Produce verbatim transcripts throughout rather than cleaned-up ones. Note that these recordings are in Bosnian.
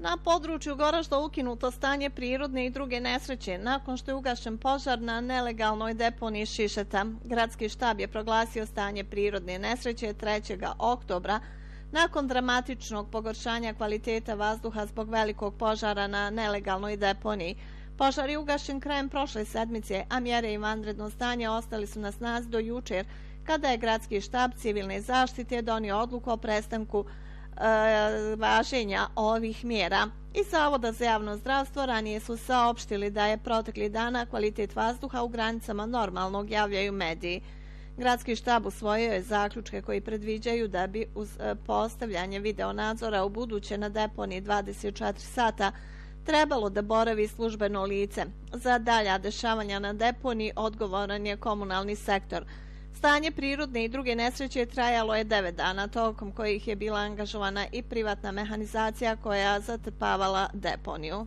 Na području Goražda ukinuto stanje prirodne i druge nesreće nakon što je ugašen požar na nelegalnoj deponiji Šišeta. Gradski štab je proglasio stanje prirodne nesreće trećeg oktobra nakon dramatičnog pogoršanja kvaliteta vazduha zbog velikog požara na nelegalnoj deponiji. Požar je ugašen krajem prošle sedmice, a mjere i vanredno stanje ostali su na snazi do jučer, kada je Gradski štab civilne zaštite donio odluku o prestanku e, važenja ovih mjera. Iz Zavoda za javno zdravstvo ranije su saopštili da je protekli dana kvalitet vazduha u granicama normalnog, javljaju mediji. Gradski štab usvojio je zaključke koji predviđaju da bi uz postavljanje videonadzora u buduće na deponiji dvadeset četiri sata trebalo da boravi službeno lice. Za dalja dešavanja na deponiji odgovoran je komunalni sektor. Stanje prirodne i druge nesreće trajalo je devet dana, tokom kojih je bila angažovana i privatna mehanizacija koja zatrpavala deponiju.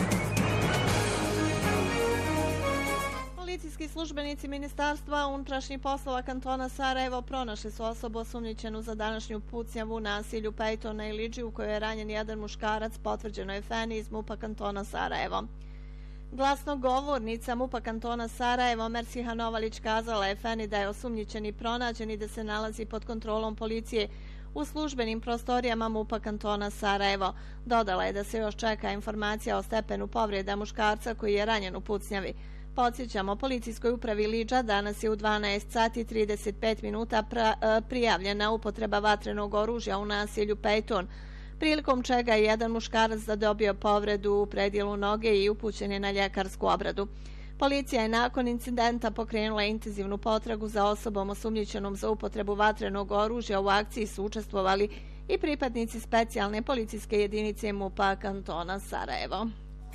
Policijski službenici Ministarstva unutrašnjih poslova kantona Sarajevo pronašli su osobu osumnjičenu za današnju pucnjavu u nasilju Pejtona Ilidži u kojoj je ranjen jedan muškarac, potvrđeno je Feni iz MUP-a kantona Sarajevo. Glasnogovornica MUP-a kantona Sarajevo Mersiha Novalić kazala je Feni da je osumnjičeni pronađen i da se nalazi pod kontrolom policije u službenim prostorijama MUP-a kantona Sarajevo. Dodala je da se još čeka informacija o stepenu povreda muškarca koji je ranjen u pucnjavi. Podsjećamo, policijskoj upravi Ilidža danas je u dvanaest sati i trideset pet minuta prijavljena upotreba vatrenog oružja u nasilju Pejton, prilikom čega je jedan muškarac zadobio povredu u predjelu noge i upućen je na ljekarsku obradu. Policija je nakon incidenta pokrenula intenzivnu potragu za osobom osumnjičenom za upotrebu vatrenog oružja. U akciji su učestvovali i pripadnici specijalne policijske jedinice MUP-a kantona Sarajevo.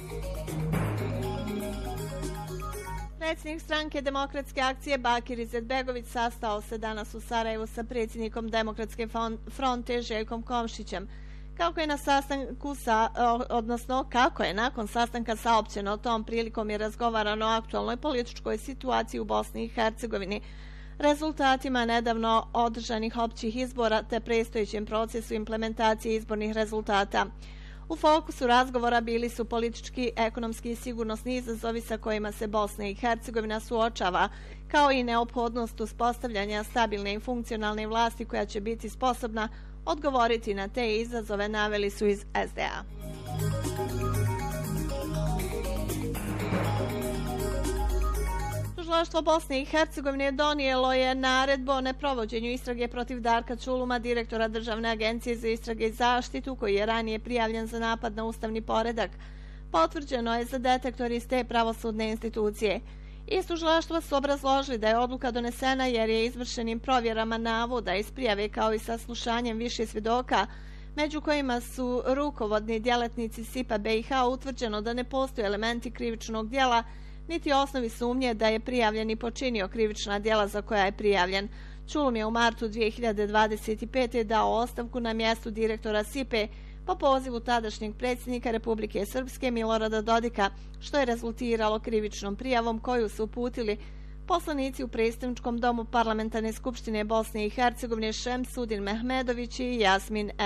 Predsjednik stranke Demokratske akcije Bakir Izetbegović sastao se danas u Sarajevu sa predsjednikom Demokratske fronte Željkom Komšićem. Kako je na sastanku sa, odnosno kako je nakon sastanka saopćeno o tom prilikom je razgovarano o aktualnoj političkoj situaciji u Bosni i Hercegovini, rezultatima nedavno održanih općih izbora te predstojećem procesu implementacije izbornih rezultata. U fokusu razgovora bili su politički, ekonomski i sigurnosni izazovi sa kojima se Bosna i Hercegovina suočava, kao i neophodnost uspostavljanja stabilne i funkcionalne vlasti koja će biti sposobna odgovoriti na te izazove, naveli su iz es de a. Tužilaštvo Bosne i Hercegovine donijelo je naredbu o neprovođenju istrage protiv Darka Čuluma, direktora Državne agencije za istrage i zaštitu, koji je ranije prijavljen za napad na ustavni poredak. Potvrđeno je za detektor iz te pravosudne institucije. Iz tužilaštva su obrazložili da je odluka donesena jer je izvršenim provjerama navoda iz prijave kao i saslušanjem više svjedoka, među kojima su rukovodni djelatnici S I P-a be i ha, utvrđeno da ne postoje elementi krivičnog djela niti osnovi sumnje da je prijavljeni počinio krivična djela za koja je prijavljen. Čulum je u martu dvije hiljade dvadeset pete. dao ostavku na mjestu direktora S I P-e po pozivu tadašnjeg predsjednika Republike Srpske Milorada Dodika, što je rezultiralo krivičnom prijavom koju su uputili poslanici u predstavničkom domu Parlamentarne skupštine Bosne i Hercegovine Šemsudin Mehmedović i Jasmin